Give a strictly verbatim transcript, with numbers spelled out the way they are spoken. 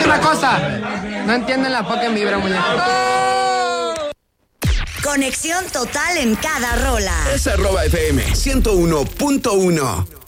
una cosa. No entienden la poca vibra, muñeco. Conexión total en cada rola. Es arroba F M ciento uno punto uno.